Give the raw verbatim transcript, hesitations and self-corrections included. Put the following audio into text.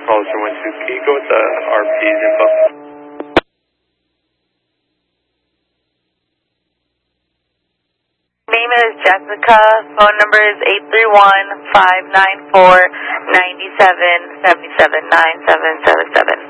Roger one two, can you go with the R P's info? Name is Jessica. Phone number is eight three one, five nine four, nine seven seven seven nine seven seven seven.